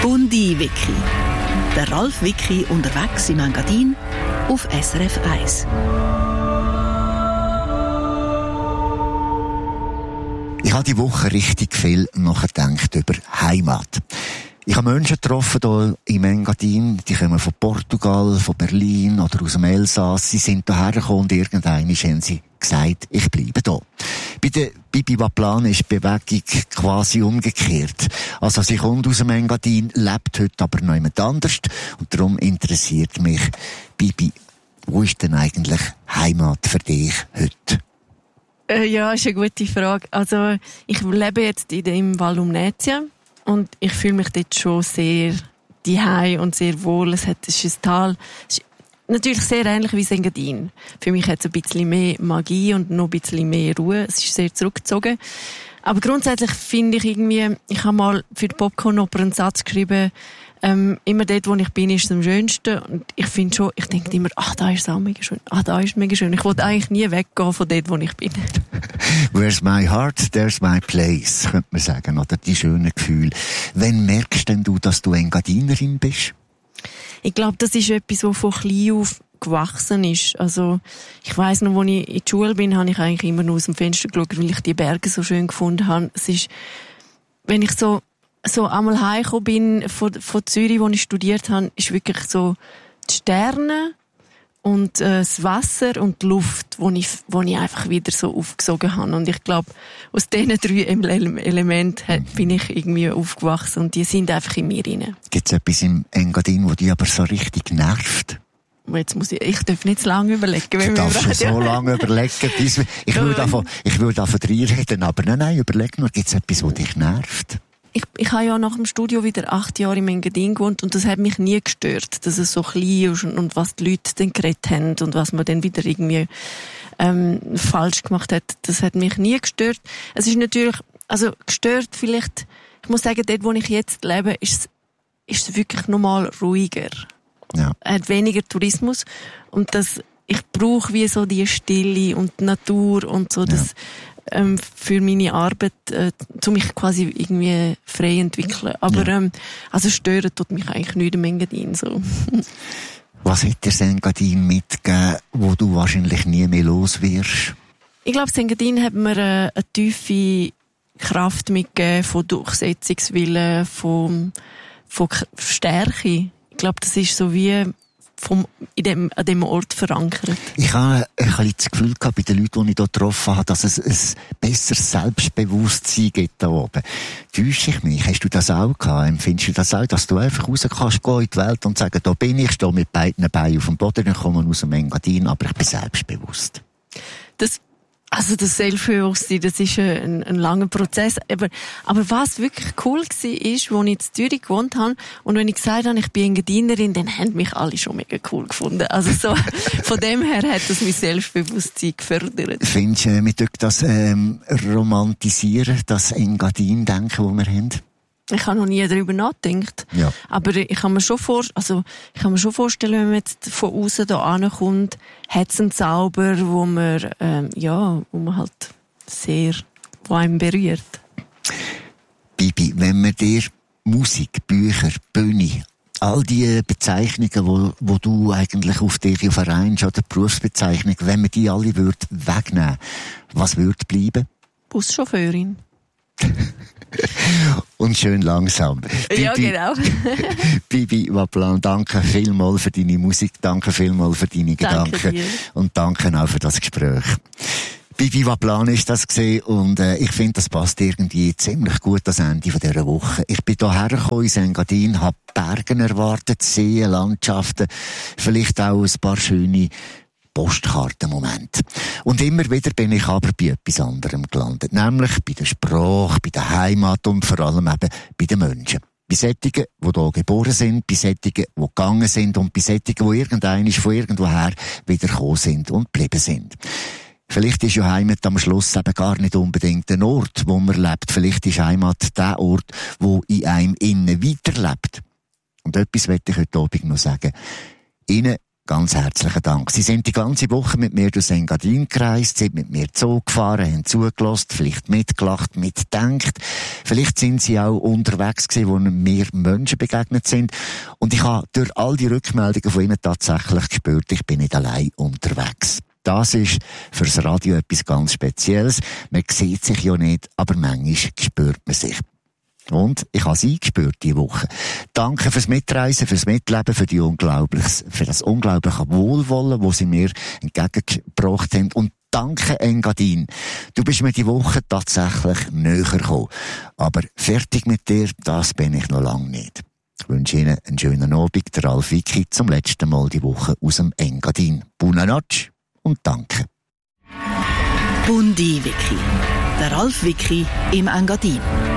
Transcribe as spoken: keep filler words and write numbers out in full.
und die Wiki. Der Ralf Wiki unterwegs im Engadin auf S R F eins. Ich habe die Woche richtig viel nachgedacht über Heimat. Ich habe Menschen getroffen hier im Engadin, die kommen von Portugal, von Berlin oder aus dem Elsass. Sie sind hierher gekommen und irgendwann haben sie gesagt, ich bleibe hier. Bei der Bibi Waplan ist die Bewegung quasi umgekehrt. Also sie kommt aus dem Engadin, lebt heute aber noch jemand anders. Und darum interessiert mich, Bibi, wo ist denn eigentlich Heimat für dich heute? Äh, ja, ist eine gute Frage. Also ich lebe jetzt in dem Val Lumnezia. Und ich fühle mich dort schon sehr zuhause und sehr wohl. Es hat, es ist ein Tal. Es ist natürlich sehr ähnlich wie Engadin. Für mich hat es ein bisschen mehr Magie und noch ein bisschen mehr Ruhe. Es ist sehr zurückgezogen. Aber grundsätzlich finde ich irgendwie, ich habe mal für die Popcorn-Oper einen Satz geschrieben, ähm, immer dort, wo ich bin, ist es am schönsten. Und ich finde schon, ich denke immer, ach, da ist es auch mega schön. Ach, da ist es mega schön. Ich wollte eigentlich nie weggehen von dort, wo ich bin. Where's my heart, there's my place, könnte man sagen. Oder die schönen Gefühle. Wann merkst denn du, dass du Engadinerin bist? Ich glaube, das ist etwas, was von klein auf gewachsen ist. Also, ich weiss noch, als ich in der Schule bin, habe ich eigentlich immer nur aus dem Fenster geschaut, weil ich die Berge so schön gefunden habe. Es ist, wenn ich so, so einmal heimgekommen bin von, von Zürich, wo ich studiert habe, ist wirklich so die Sterne und äh, das Wasser und die Luft, wo ich, wo ich einfach wieder so aufgesogen habe. Und ich glaube, aus diesen drei Elementen bin ich irgendwie aufgewachsen und die sind einfach in mir rein. Gibt es etwas im Engadin, das dich aber so richtig nervt? Jetzt muss ich, ich darf nicht zu lange überlegen. Wenn du darfst schon so lange überlegen. Bis, ich will davon, ich will davon reden, aber nein, nein, überleg nur, gibt es etwas, das dich nervt? Ich, ich habe ja nach dem Studio wieder acht Jahre im Engadin gewohnt und das hat mich nie gestört, dass es so klein ist und, und was die Leute dann geredet haben und was man dann wieder irgendwie ähm, falsch gemacht hat. Das hat mich nie gestört. Es ist natürlich, also gestört vielleicht, ich muss sagen, dort, wo ich jetzt lebe, ist es wirklich nochmal ruhiger. Ja. Er hat weniger Tourismus und das, ich brauche wie so die Stille und die Natur und so, das ja. ähm, für meine Arbeit, äh, zu mich quasi irgendwie frei entwickeln. Aber ja. ähm, also stören tut mich eigentlich nicht im Engadin so. Was hat dir das Engadin mitgegeben, wo du wahrscheinlich nie mehr los wirst? Ich glaube, das Engadin hat mir äh, eine tiefe Kraft mitgegeben von Durchsetzungswillen, von, von Stärke. Ich glaube, das ist so wie vom, in dem, an dem Ort verankert. Ich habe ein bisschen das Gefühl gehabt, bei den Leuten, die ich hier getroffen habe, dass es ein besseres Selbstbewusstsein gibt da oben. Täusche ich mich? Hast du das auch gehabt? Empfindest du das auch, dass du einfach raus kannst gehen in die Welt und sagen, da bin ich, stehe mit beiden Beinen auf dem Boden, ich komme aus dem Engadin, aber ich bin selbstbewusst? Das Also das Selbstbewusstsein, das ist ein, ein langer Prozess. Aber, aber was wirklich cool war, ist, als ich in Zürich gewohnt habe und wenn ich gesagt habe, ich bin Engadinerin, dann haben mich alle schon mega cool gefunden. Also so, von dem her hat das mein Selbstbewusstsein gefördert. Findest du, wir dürfen das ähm, romantisieren, das Engadin-Denken, das wir haben? Ich habe noch nie darüber nachgedacht. Ja. Aber ich kann mir schon vor, also, ich kann mir schon vorstellen, wenn man jetzt von außen da ankommt, hat es einen Zauber, wo man, ähm, ja, wo man halt sehr, wo einem berührt. Bibi, wenn man dir Musik, Bücher, Bühne, all die Bezeichnungen, wo, wo du eigentlich auf dich vereinst, oder Berufsbezeichnung, wenn man die alle würd wegnehmen, was würde bleiben? Buschauffeurin. Und schön langsam. Ja, Bibi, genau. Bibi Waplan, danke vielmals für deine Musik, danke vielmals für deine Danke Gedanken dir. Und danke auch für das Gespräch. Bibi Waplan ist das gesehen und äh, ich finde, das passt irgendwie ziemlich gut das Ende von dieser Woche. Ich bin hierher gekommen in Engadin, habe Berge erwartet, Seen, Landschaften, vielleicht auch ein paar schöne Postkartenmoment. Und immer wieder bin ich aber bei etwas anderem gelandet. Nämlich bei der Sprache, bei der Heimat und vor allem eben bei den Menschen. Bei solchen, die hier geboren sind, bei solchen, die gegangen sind und bei solchen, die irgendwann von irgendwoher wieder gekommen sind und geblieben sind. Vielleicht ist ja Heimat am Schluss eben gar nicht unbedingt der Ort, wo man lebt. Vielleicht ist Heimat der Ort, wo in einem innen weiterlebt. Und etwas möchte ich heute Abend noch sagen. Innen Ganz herzlichen Dank. Sie sind die ganze Woche mit mir durch Engadin gereist, sind mit mir Zoo gefahren, haben zugelassen, vielleicht mitgelacht, mitgedacht. Vielleicht sind Sie auch unterwegs gewesen, wo mir Menschen begegnet sind. Und ich habe durch all die Rückmeldungen von Ihnen tatsächlich gespürt, ich bin nicht allein unterwegs. Das ist fürs Radio etwas ganz Spezielles. Man sieht sich ja nicht, aber manchmal spürt man sich. Und ich habe Sie gespürt diese Woche. Danke fürs Mitreisen, fürs Mitleben, für, die unglaubliches, für das unglaubliche Wohlwollen, das Sie mir entgegengebracht haben. Und danke, Engadin. Du bist mir die Woche tatsächlich näher gekommen. Aber fertig mit dir, das bin ich noch lange nicht. Ich wünsche Ihnen einen schönen Abend. Der Ralf Wicki zum letzten Mal die Woche aus dem Engadin. Buona notte und danke. Bundi Wicki. Der Ralf Wicki im Engadin.